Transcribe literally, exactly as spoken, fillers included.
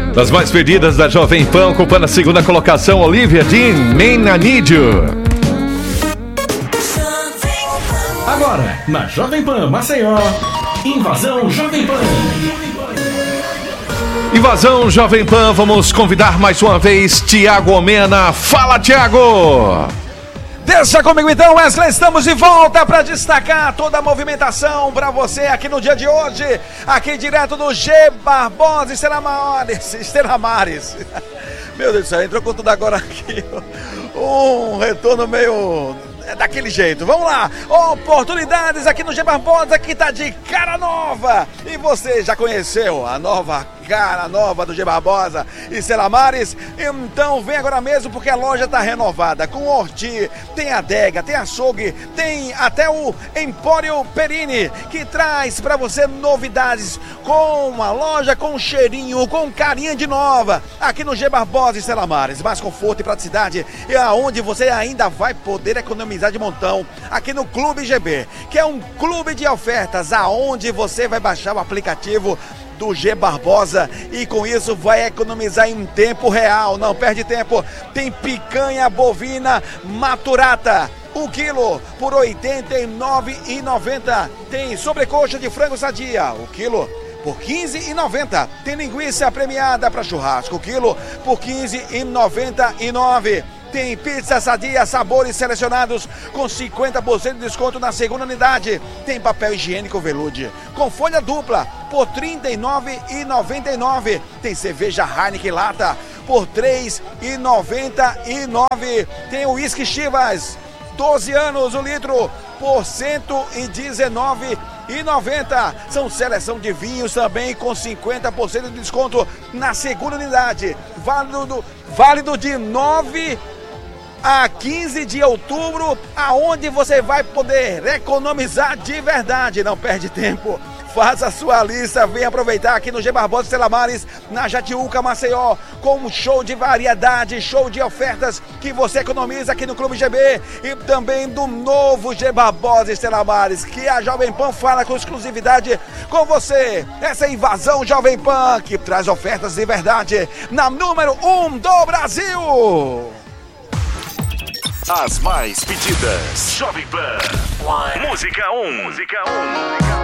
Das mais pedidas da Jovem Pan, ocupando a segunda colocação, Olivia Dean, Man I Need You. Agora, na Jovem Pan Maceió, Invasão Jovem Pan. Invasão Jovem Pan, vamos convidar mais uma vez Tiago Omena. Fala, Tiago! Deixa comigo então, Wesley, estamos de volta para destacar toda a movimentação para você aqui no dia de hoje, aqui direto do G Barbosa, Estela Mares, Estela Mares. Meu Deus do céu, entrou com tudo agora aqui, um retorno meio... É daquele jeito, vamos lá, oportunidades aqui no G Barbosa, que tá de cara nova, e você já conheceu a nova cara nova do G Barbosa e Estela Mares? Então vem agora mesmo, porque a loja tá renovada, com horti, tem adega, tem açougue, tem até o Empório Perini, que traz pra você novidades, com uma loja com cheirinho, com carinha de nova, aqui no G Barbosa e Estela Mares, mais conforto e praticidade, e aonde você ainda vai poder economizar de montão aqui no Clube G B, que é um clube de ofertas aonde você vai baixar o aplicativo do G Barbosa e com isso vai economizar em tempo real, não perde tempo. Tem picanha bovina maturata, um quilo por oitenta e nove reais e noventa centavos. Tem sobrecoxa de frango sadia, o quilo por quinze reais e noventa centavos. Tem linguiça premiada para churrasco, o quilo por quinze reais e noventa e nove centavos. Tem pizza sadia, sabores selecionados com cinquenta por cento de desconto na segunda unidade. Tem papel higiênico velude com folha dupla por trinta e nove reais e noventa e nove centavos. Tem cerveja Heineken lata por três reais e noventa e nove centavos. Tem uísque Chivas, doze anos o litro, por cento e dezenove reais e noventa centavos. São seleção de vinhos também com cinquenta por cento de desconto na segunda unidade. Válido, válido de nove a quinze de outubro, aonde você vai poder economizar de verdade. Não perde tempo, faça a sua lista, vem aproveitar aqui no G Barbosa Estela Mares, na Jatiuca, Maceió, com um show de variedade, show de ofertas que você economiza aqui no Clube G B, e também do novo G Barbosa Estela Mares, que a Jovem Pan fala com exclusividade com você. Essa é a Invasão Jovem Pan, que traz ofertas de verdade na número um do Brasil. As mais pedidas. Jovem Pan. Música um. Música um.